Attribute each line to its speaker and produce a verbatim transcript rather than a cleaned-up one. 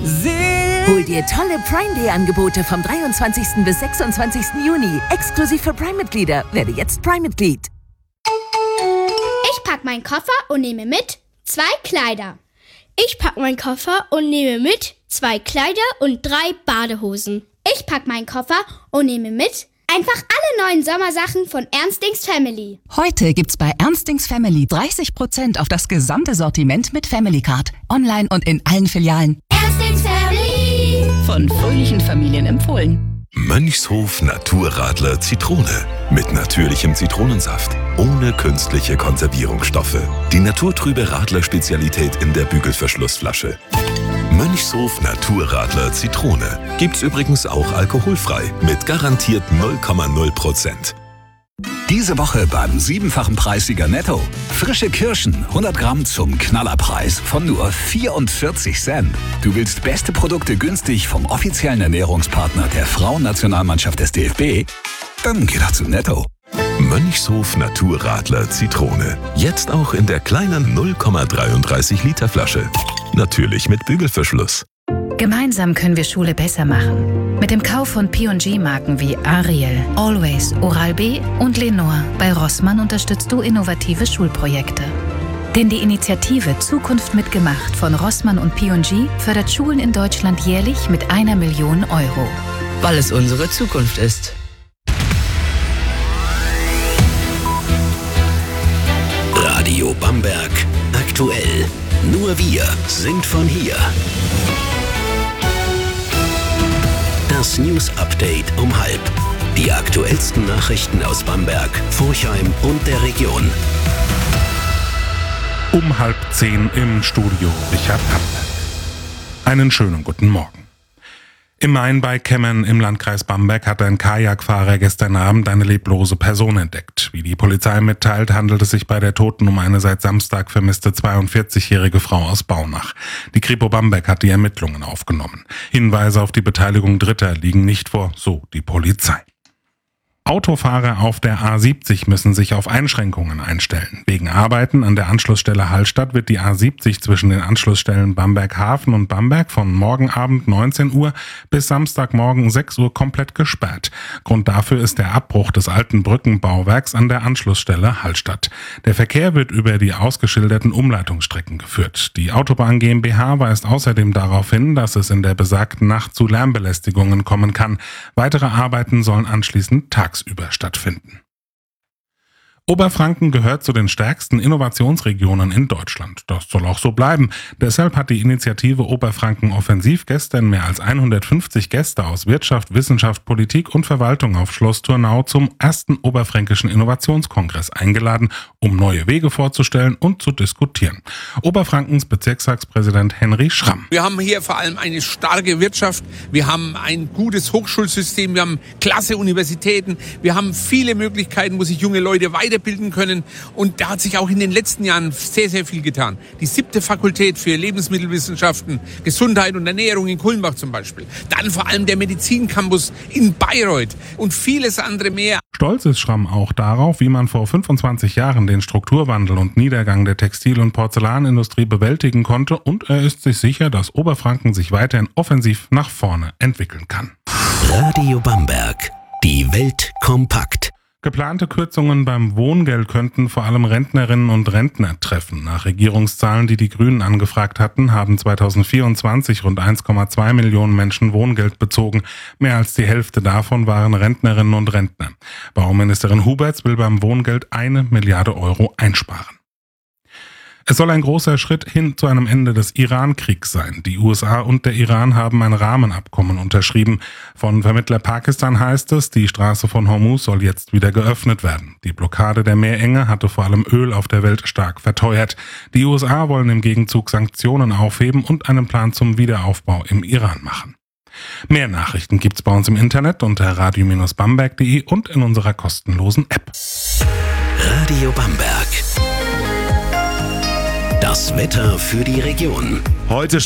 Speaker 1: Hol dir tolle Prime Day Angebote vom dreiundzwanzigsten bis sechsundzwanzigsten Juni. Exklusiv für Prime-Mitglieder. Werde jetzt Prime-Mitglied.
Speaker 2: Ich pack meinen Koffer und nehme mit zwei Kleider.
Speaker 3: Ich pack meinen Koffer und nehme mit zwei Kleider und drei Badehosen.
Speaker 2: Ich pack meinen Koffer und nehme mit einfach alle neuen Sommersachen von Ernstings Family.
Speaker 4: Heute gibt's bei Ernstings Family dreißig Prozent auf das gesamte Sortiment mit Family Card. Online und in allen Filialen.
Speaker 2: Ernstings Family.
Speaker 4: Von fröhlichen Familien empfohlen.
Speaker 5: Mönchshof Naturradler Zitrone. Mit natürlichem Zitronensaft. Ohne künstliche Konservierungsstoffe. Die naturtrübe Radler-Spezialität in der Bügelverschlussflasche. Mönchshof Naturradler Zitrone. Gibt's übrigens auch alkoholfrei. Mit garantiert null Komma null Prozent.
Speaker 6: Diese Woche beim siebenfachen Preissieger Netto. Frische Kirschen, hundert Gramm zum Knallerpreis von nur vierundvierzig Cent. Du willst beste Produkte günstig vom offiziellen Ernährungspartner der Frauennationalmannschaft des D F B? Dann geh doch zu Netto.
Speaker 5: Mönchshof Naturradler Zitrone. Jetzt auch in der kleinen null Komma dreiunddreißig Liter Flasche. Natürlich mit Bügelverschluss.
Speaker 7: Gemeinsam können wir Schule besser machen. Mit dem Kauf von P und G-Marken wie Ariel, Always, Oral-B und Lenore bei Rossmann unterstützt du innovative Schulprojekte. Denn die Initiative Zukunft mitgemacht von Rossmann und P und G fördert Schulen in Deutschland jährlich mit einer Million Euro.
Speaker 8: Weil es unsere Zukunft ist.
Speaker 9: Radio Bamberg aktuell. Nur wir sind von hier. Das News Update um halb. Die aktuellsten Nachrichten aus Bamberg, Forchheim und der Region.
Speaker 10: Um halb zehn im Studio Richard Bamberg. Einen schönen guten Morgen. Im Main bei Kemmern im Landkreis Bamberg hat ein Kajakfahrer gestern Abend eine leblose Person entdeckt. Wie die Polizei mitteilt, handelt es sich bei der Toten um eine seit Samstag vermisste zweiundvierzigjährige Frau aus Baunach. Die Kripo Bamberg hat die Ermittlungen aufgenommen. Hinweise auf die Beteiligung Dritter liegen nicht vor, so die Polizei. Autofahrer auf der A siebzig müssen sich auf Einschränkungen einstellen. Wegen Arbeiten an der Anschlussstelle Hallstatt wird die A siebzig zwischen den Anschlussstellen Bamberg-Hafen und Bamberg von morgen Abend neunzehn Uhr bis Samstagmorgen sechs Uhr komplett gesperrt. Grund dafür ist der Abbruch des alten Brückenbauwerks an der Anschlussstelle Hallstatt. Der Verkehr wird über die ausgeschilderten Umleitungsstrecken geführt. Die Autobahn GmbH weist außerdem darauf hin, dass es in der besagten Nacht zu Lärmbelästigungen kommen kann. Weitere Arbeiten sollen anschließend tagsüber stattfinden. Oberfranken gehört zu den stärksten Innovationsregionen in Deutschland. Das soll auch so bleiben. Deshalb hat die Initiative Oberfranken Offensiv gestern mehr als hundertfünfzig Gäste aus Wirtschaft, Wissenschaft, Politik und Verwaltung auf Schloss Turnau zum ersten Oberfränkischen Innovationskongress eingeladen, um neue Wege vorzustellen und zu diskutieren. Oberfrankens Bezirkstagspräsident Henry Schramm.
Speaker 11: Wir haben hier vor allem eine starke Wirtschaft, wir haben ein gutes Hochschulsystem, wir haben klasse Universitäten, wir haben viele Möglichkeiten, wo sich junge Leute weiter bilden können, und da hat sich auch in den letzten Jahren sehr, sehr viel getan. Die siebte Fakultät für Lebensmittelwissenschaften, Gesundheit und Ernährung in Kulmbach zum Beispiel. Dann vor allem der Medizincampus in Bayreuth und vieles andere mehr.
Speaker 10: Stolz ist Schramm auch darauf, wie man vor fünfundzwanzig Jahren den Strukturwandel und Niedergang der Textil- und Porzellanindustrie bewältigen konnte, und er ist sich sicher, dass Oberfranken sich weiterhin offensiv nach vorne entwickeln kann.
Speaker 9: Radio Bamberg. Die Welt kompakt.
Speaker 10: Geplante Kürzungen beim Wohngeld könnten vor allem Rentnerinnen und Rentner treffen. Nach Regierungszahlen, die die Grünen angefragt hatten, haben zweitausendvierundzwanzig rund eins Komma zwei Millionen Menschen Wohngeld bezogen. Mehr als die Hälfte davon waren Rentnerinnen und Rentner. Bauministerin Huberts will beim Wohngeld eine Milliarde Euro einsparen. Es soll ein großer Schritt hin zu einem Ende des Iran-Kriegs sein. Die U S A und der Iran haben ein Rahmenabkommen unterschrieben. Von Vermittler Pakistan heißt es, die Straße von Hormuz soll jetzt wieder geöffnet werden. Die Blockade der Meerenge hatte vor allem Öl auf der Welt stark verteuert. Die U S A wollen im Gegenzug Sanktionen aufheben und einen Plan zum Wiederaufbau im Iran machen. Mehr Nachrichten gibt's bei uns im Internet unter radio Bindestrich bamberg punkt de und in unserer kostenlosen App.
Speaker 9: Radio Bamberg. Das Wetter für die Region.
Speaker 12: Heute